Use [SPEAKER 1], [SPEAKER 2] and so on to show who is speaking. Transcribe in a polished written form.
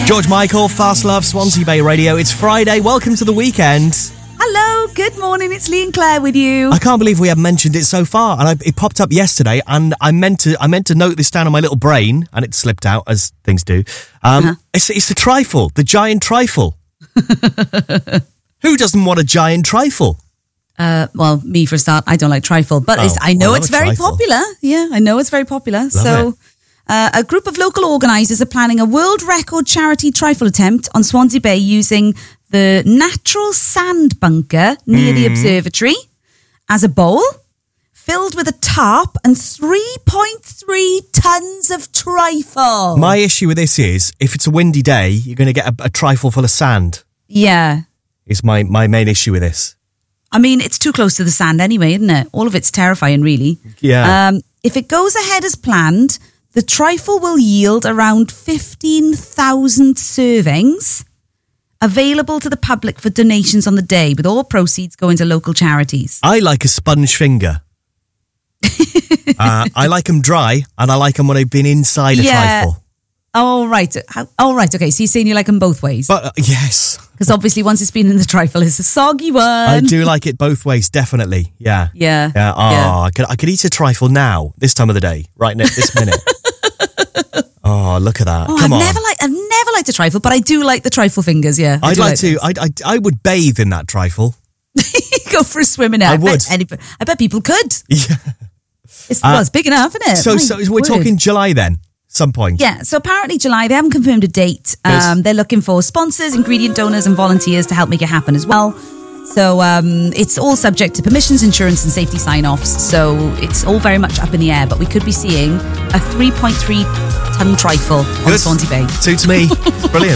[SPEAKER 1] George Michael, Fast Love, Swansea Bay Radio. It's Friday. Welcome to the weekend.
[SPEAKER 2] Hello, good morning. It's Lee and Claire with you.
[SPEAKER 1] I can't believe we haven't mentioned it so far. And it popped up yesterday, and I meant to note this down on my little brain, and it slipped out, as things do. It's the trifle, the giant trifle. Who doesn't want a giant trifle?
[SPEAKER 2] Well, me for a start, I don't like trifle, but I know it's very popular. Yeah, I know it's very popular. A group of local organisers are planning a world record charity trifle attempt on Swansea Bay using the natural sand bunker near the observatory as a bowl filled with a tarp and 3.3 tons of trifle.
[SPEAKER 1] My issue with this is, if it's a windy day, you're going to get a trifle full of sand.
[SPEAKER 2] Yeah.
[SPEAKER 1] Is my main issue with this.
[SPEAKER 2] I mean, it's too close to the sand anyway, isn't it? All of it's terrifying, really.
[SPEAKER 1] Yeah.
[SPEAKER 2] If it goes ahead as planned, the trifle will yield around 15,000 servings available to the public for donations on the day, with all proceeds going to local charities.
[SPEAKER 1] I like a sponge finger. I like them dry, and I like them when they've been inside a trifle.
[SPEAKER 2] Oh, right. Okay. So you're saying you like them both ways?
[SPEAKER 1] But yes.
[SPEAKER 2] Because obviously once it's been in the trifle, it's a soggy one.
[SPEAKER 1] I do like it both ways, definitely. Yeah.
[SPEAKER 2] Yeah.
[SPEAKER 1] I could eat a trifle now, this time of the day, right now, this minute. Oh, look at that. Come on.
[SPEAKER 2] I've never liked a trifle, but I do like the trifle fingers, yeah.
[SPEAKER 1] I would bathe in that trifle.
[SPEAKER 2] Go for a swim in it.
[SPEAKER 1] I would.
[SPEAKER 2] I bet people could.
[SPEAKER 1] Yeah.
[SPEAKER 2] It's big enough, isn't it?
[SPEAKER 1] So we're talking July then? Some point.
[SPEAKER 2] Yeah, so apparently July, they haven't confirmed a date. They're looking for sponsors, ingredient donors and volunteers to help make it happen as well. So it's all subject to permissions, insurance and safety sign-offs. So it's all very much up in the air, but we could be seeing a 3.3 ton trifle on Swansea Bay.
[SPEAKER 1] Suits me. Brilliant.